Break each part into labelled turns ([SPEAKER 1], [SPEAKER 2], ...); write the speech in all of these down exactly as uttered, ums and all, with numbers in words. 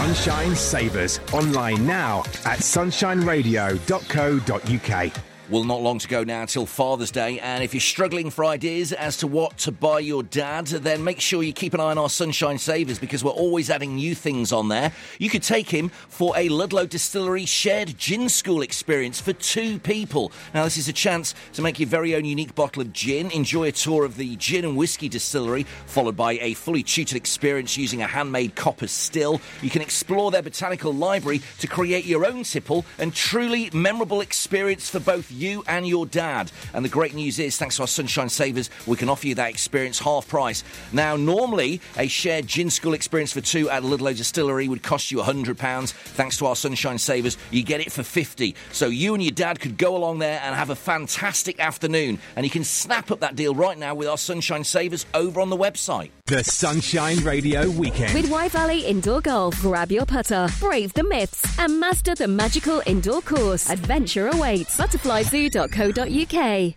[SPEAKER 1] Sunshine Savers. Online now at sunshine radio dot co dot uk.
[SPEAKER 2] Well, not long to go now till Father's Day, and if you're struggling for ideas as to what to buy your dad, then make sure you keep an eye on our Sunshine Savers, because we're always adding new things on there. You could take him for a Ludlow Distillery shared gin school experience for two people. Now, this is a chance to make your very own unique bottle of gin, enjoy a tour of the gin and whiskey distillery, followed by a fully tutored experience using a handmade copper still. You can explore their botanical library to create your own tipple, and truly memorable experience for both you and your dad. And the great news is, thanks to our Sunshine Savers, we can offer you that experience half price. Now, normally, a shared gin school experience for two at Ludlow Distillery would cost you one hundred pounds. Thanks to our Sunshine Savers, you get it for fifty. So you and your dad could go along there and have a fantastic afternoon. And you can snap up that deal right now with our Sunshine Savers over on the website.
[SPEAKER 1] The Sunshine Radio Weekend.
[SPEAKER 3] With Y Valley Indoor Golf, grab your putter, brave the myths, and master the magical indoor course. Adventure awaits. butterfly zoo dot co dot uk.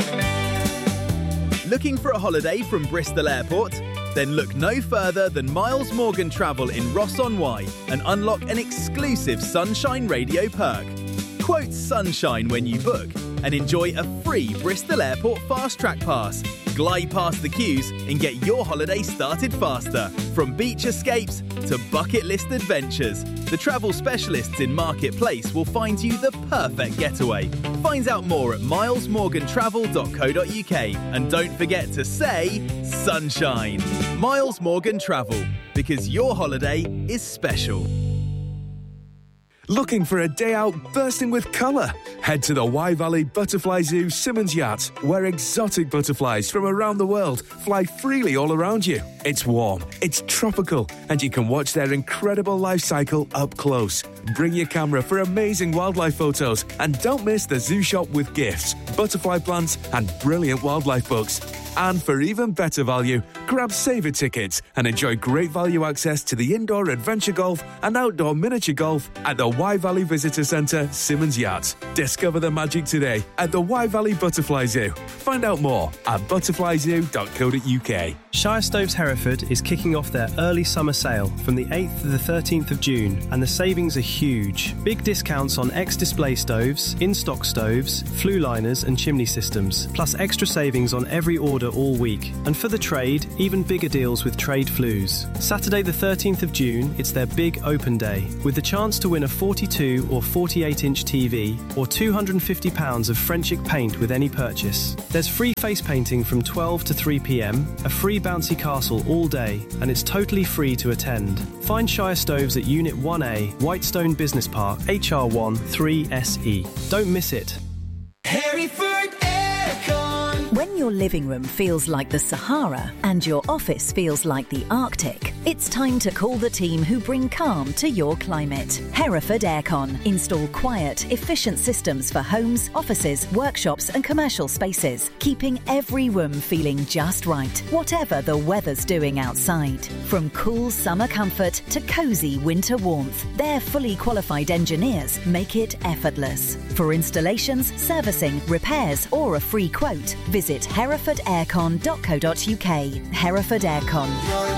[SPEAKER 4] Looking for a holiday from Bristol Airport? Then look no further than Miles Morgan Travel in Ross-on-Wye and unlock an exclusive Sunshine Radio perk. Quote Sunshine when you book and enjoy a free Bristol Airport Fast Track Pass. Glide past the queues and get your holiday started faster. From beach escapes to bucket list adventures, the travel specialists in Marketplace will find you the perfect getaway. Find out more at miles morgan travel dot co dot uk, and don't forget to say Sunshine. Miles Morgan Travel, because your holiday is special.
[SPEAKER 1] Looking for a day out bursting with colour? Head to the Y Valley Butterfly Zoo Simmons Yacht, where exotic butterflies from around the world fly freely all around you. It's warm, it's tropical, and you can watch their incredible life cycle up close. Bring your camera for amazing wildlife photos, and don't miss the zoo shop with gifts, butterfly plants, and brilliant wildlife books. And for even better value, grab saver tickets and enjoy great value access to the indoor adventure golf and outdoor miniature golf at the Y Valley Visitor Centre, Simmons Yacht. Discover the magic today at the Y Valley Butterfly Zoo. Find out more at butterfly zoo dot co dot uk.
[SPEAKER 5] Shire Stoves Hereford is kicking off their early summer sale from the eighth to the thirteenth of June, and the savings are huge. Big discounts on ex-display stoves, in-stock stoves, flue liners and chimney systems, plus extra savings on every order all week. And for the trade, even bigger deals with trade flues. Saturday the thirteenth of June, it's their big open day, with the chance to win a forty-two or forty-eight inch T V or two hundred fifty pounds of Frenchic paint with any purchase. There's free face painting from twelve to three p m, a free bouncy castle all day, and it's totally free to attend. Find Shire Stoves at Unit one A, Whitestone Business Park, H R one three S E. Don't miss it.
[SPEAKER 6] Hereford Aircon.
[SPEAKER 7] When your living room feels like the Sahara and your office feels like the Arctic, it's time to call the team who bring calm to your climate. Hereford Aircon. Install quiet, efficient systems for homes, offices, workshops and commercial spaces, keeping every room feeling just right, whatever the weather's doing outside. From cool summer comfort to cosy winter warmth, their fully qualified engineers make it effortless. For installations, servicing, repairs or a free quote, visit hereford aircon dot co dot uk. Hereford Aircon.